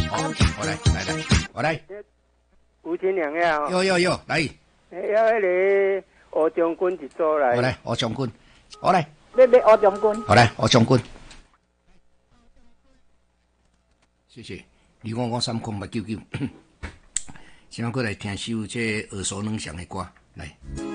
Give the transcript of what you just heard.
我来，我来。 吴天良呀， 有，来。 要迄个吴将军一组来。 我来，吴将军，我来。 要吴将军。 好来，吴将军。谢谢。2553空899。现在过来听首这耳熟能详的歌，来。